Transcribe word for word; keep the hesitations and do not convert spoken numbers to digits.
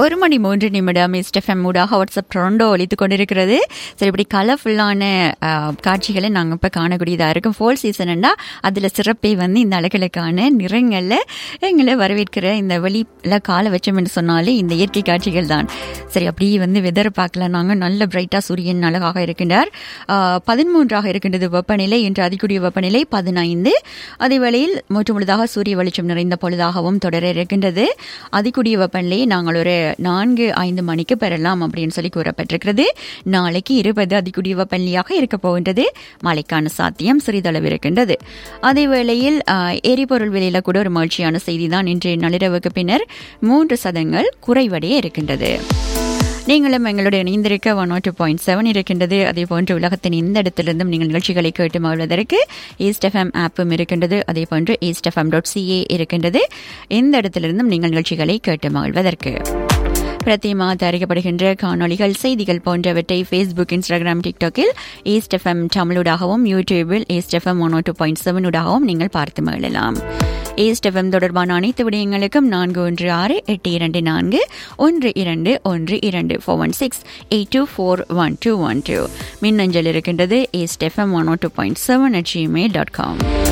ஒரு மணி மூன்று நிமிடம் எஸ்எஃப்எம் ஊடாக வாட்ஸ்அப் ட்ரெண்டோ ஒலித்து கொண்டிருக்கிறது. சரி, இப்படி கலர்ஃபுல்லான காட்சிகளை நாங்கள் இப்போ காணக்கூடியதாக இருக்கும். ஃபோல் சீசன்னா அதில் சிறப்பை வந்து இந்த அழகுகளுக்கான நிறங்களில் எங்களை வரவேற்கிற இந்த வெளியில் காலை வச்சோம் என்று சொன்னாலே இந்த இயற்கை காட்சிகள் தான். சரி, அப்படியே வந்து வெதர் பார்க்கலாம். நாங்கள் நல்ல பிரைட்டாக சூரியன் அழகாக இருக்கின்றார். பதிமூன்றாக இருக்கின்றது வெப்பநிலை. இன்று அதிகூடிய வெப்பநிலை பதினைந்து. அதே வேளையில் மூன்று முழுதாக சூரிய வெளிச்சம் நிறைந்த பொழுதாகவும் தொடர இருக்கின்றது. அதிகூடிய வெப்பநிலையை நாங்கள் ஒரு நான்கு ஐந்து மணிக்கு பெறலாம் அப்படின்னு சொல்லி கூறப்பட்டிருக்கிறது. நாளைக்கு இருபது அதிகூடிய வெப்பநிலையாக இருக்க போகின்றது. மழைக்கான சாத்தியம் சிறிதளவு இருக்கின்றது. அதே வேளையில் எரிபொருள் விலையில கூட ஒரு மகிழ்ச்சியான செய்தி தான். இன்று நள்ளிரவுக்கு பின்னர் மூன்று சதங்கள் குறைவடைய இருக்கின்றது. நீங்களும் எங்களுடைய இணைந்திருக்க one not two point seven இருக்கின்றது. அதே போன்று உலகத்தின் இந்த இடத்திலிருந்தும் நீங்கள் நிகழ்ச்சிகளை கேட்டு மகிழ்வதற்கு ஈஸ்ட் எஃப்எம் ஆப்பும் இருக்கின்றது. அதே போன்று ஈஸ்ட் எஃப்எம் டாட் சிஏ இருக்கின்றது. இந்த இடத்திலிருந்தும் நீங்கள் நிகழ்ச்சிகளை கேட்டு மகிழ்வதற்கு பிரத்தியமாக தயாரிக்கப்படுகின்ற காணொலிகள், செய்திகள் போன்றவற்றை ஃபேஸ்புக், இன்ஸ்டாகிராம், டிக்டாக்கில் ஈஸ்ட் எஃப்எம் தமிழூடாகவும், யூடியூபில் east FM one not two point seven ஊடாகவும் நீங்கள் பார்த்து மகிழலாம். ஈஸ்ட் எஃப்எம் தொடர்பான அனைத்து விடயங்களுக்கும் நான்கு ஒன்று ஆறு எட்டு இரண்டு நான்கு ஒன்று இரண்டு ஒன்று இரண்டு four one six eight two four one two one two மின்னஞ்சல் இருக்கின்றது east FM one not two point seven at Gmail dot com.